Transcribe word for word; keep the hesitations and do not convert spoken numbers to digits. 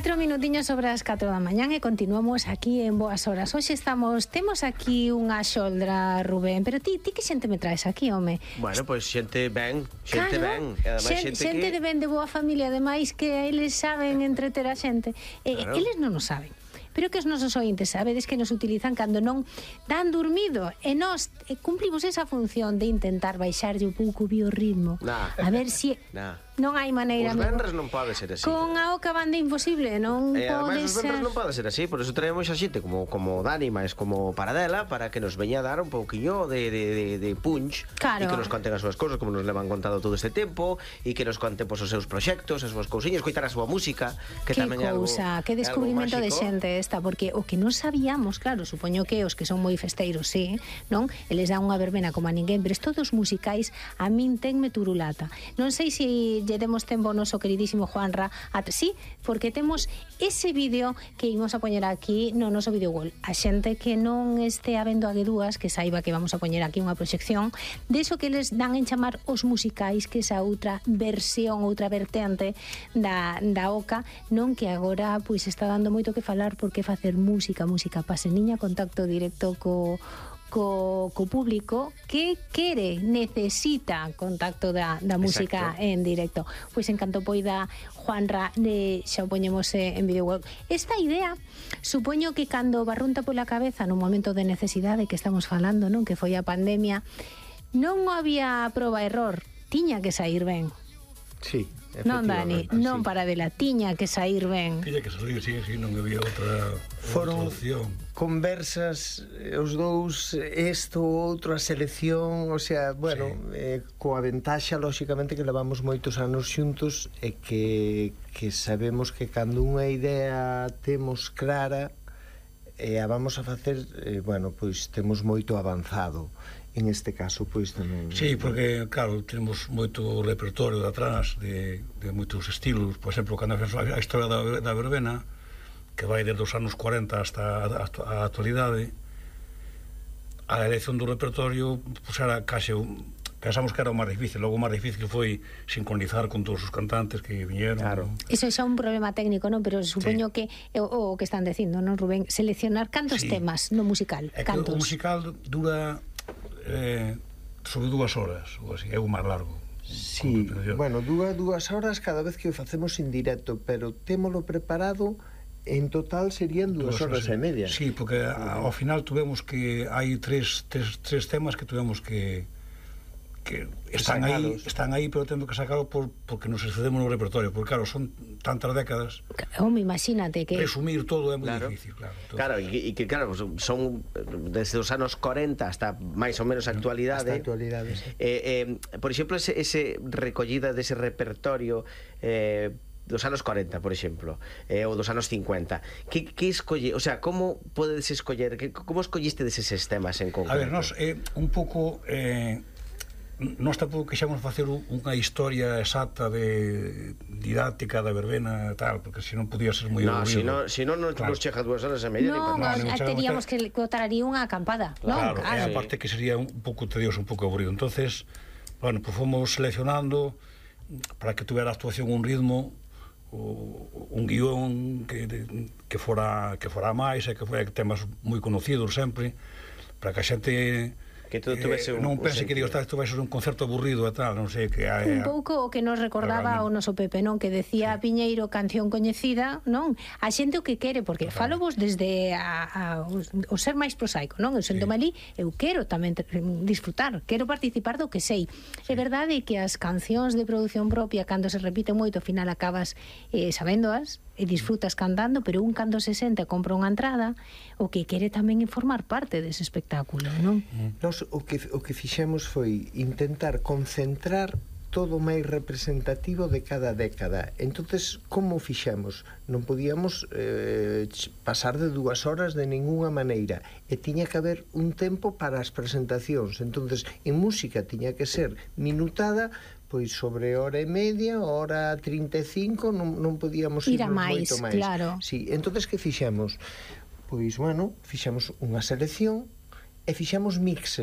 Catro minutiños sobre as catro da mañán e continuamos aquí en Boas Horas. Hoxe estamos, temos aquí unha xoldra, Rubén, pero ti, ti que xente me traes aquí, home? Bueno, pois pues, xente ben, xente claro, ben, e ademais xente, xente, xente que... de ben de boa familia, ademais que eles saben entreter a xente. E claro. Eles non o saben. Pero que os nosos ointes sabedes que nos utilizan cando non dan dormido e nós eh, cumplimos esa función de intentar baixarlle un pouco o biorritmo. Nah. A ver se si nah. non hai maneira. Os venres non pode ser así. Con a oca banda imposible, non e pode ademais, os venres ser. non pode ser así, por eso traemos a xente como como Dani, máis como Paradela, para que nos veña a dar un pouquiño de, de, de, de punch, claro. E que nos conten as súas cousas, como nos levan contado todo este tempo, e que nos conten pois, os seus proxectos, as súas cousiñas, coitar a súa música, que, que tamén é algo, cousa, que descubrimento de xente esta, porque o que non sabíamos, claro, supoño que os que son moi festeiros, sí, non? Eles dan unha verbena como a ninguén, pero estos dos musicais a min tenme turulata. Non sei se lle demos tempo ao noso queridísimo Juanra, a, sí, porque temos ese vídeo que imos a poñer aquí no noso vídeo wall. A xente que non este habendo aguedúas, que saiba que vamos a poñer aquí unha proxección deso que eles dan en chamar os musicais, que esa outra versión, outra vertente da, da oca, non que agora pois está dando moito que falar porque facer música, música pase niña, contacto directo co Co, co público que quere, necesita contacto da, da música. Exacto. En directo. Pois en canto poida Juanra de, xa o poñemos en vídeo web. Esta idea, supoño que cando barrunta pola cabeza nun momento de necesidade que estamos falando, non, que foi a pandemia, non había proba error, tiña que sair ben. Sí. Non, Dani, non para de la tiña que sair ben. Tiña que sair, sí, sí, non había outra Foron opción. Conversas, os dous, isto, outro, a selección, o sea, bueno, sí. eh, coa ventaxa, lóxicamente, que levamos moitos anos xuntos e que, que sabemos que cando unha idea temos clara e a vamos a facer, eh, bueno, pois temos moito avanzado. En este caso, pois tamén... Sí, porque, claro, temos moito repertorio de atrás de, de moitos estilos. Por exemplo, cando fez a historia da, da verbena, que vai desde os anos cuarenta hasta a, a actualidade, a elección do repertorio pois era case un, pensamos que era o máis difícil. Logo o máis difícil foi sincronizar con todos os cantantes que viñeron. Claro. Iso é xa un problema técnico, non? Pero supoño sí. que o, o que están dicindo, non, Rubén? Seleccionar cantos sí. temas no musical. É cantos. O musical dura eh, sobre dúas horas, ou así, é o máis largo. Sí, bueno, dúas, dúas horas cada vez que o facemos en directo, pero témolo preparado. En total serían dúas horas e media. Sí, porque a, ao final tuvemos que hai tres, tres, tres temas que tuvemos que que están aí, están aí, pero temos que sacalo por, porque nos excedemos no repertorio, porque claro, son tantas décadas. Home, imagínate que resumir todo é moi claro. difícil, claro. Todo. Claro, e que claro, son desde os anos cuarenta hasta máis ou menos a actualidade. Hasta a actualidade, sí. Eh, eh, por exemplo, ese, ese recollida dese repertorio eh dos anos cuarenta, por exemplo, eh, ou dos anos cincuenta. Que, que escolle, o sea, como podedes escoller, que, como escolliste deses temas en concreto? A ver, nós eh, un pouco eh, nós tampouco quixemos facer unha historia exacta de didáctica da verbena e tal, porque se non podía ser moi no, aburrido. Si non, si non, non claro. Nos chega dúas horas e media. No, no, no, teríamos que cotar aí unha acampada. Claro, no, claro. E aparte que sería un pouco tedioso, un pouco aburrido. Entonces, bueno, pues fomos seleccionando para que tuvera actuación un ritmo, un guión que, que fora que fora máis e que fora temas moi conocidos sempre, para que a xente que todo tuvese un, non pense que digo, isto vai ser un concerto aburrido e tal, non sei que hai, un pouco o que nos recordaba o noso Pepe, non? Que decía sí. Piñeiro, canción coñecida, non? A xente o que quere, porque falo vos desde a, a, o ser máis prosaico, non? Eu sento sí. malí, eu quero tamén disfrutar, quero participar do que sei. Sí. É verdade que as cancións de produción propia, cando se repiten moito, ao final acabas eh, sabéndoas e disfrutas cantando, pero un cando se sente compra unha entrada, o que quere tamén formar parte dese espectáculo, non? Nos o que, o que fixemos foi intentar concentrar todo o máis representativo de cada década. Entonces, como fixemos? Non podíamos eh, pasar de dúas horas de ningunha maneira, e tiña que haber un tempo para as presentacións. Entonces, en música tiña que ser minutada, pois sobre hora e media, hora trinta e cinco, non, non podíamos ir moito máis. Claro. Sí, entonces que fixemos? Pois, bueno, fixemos unha selección e fixemos mixes.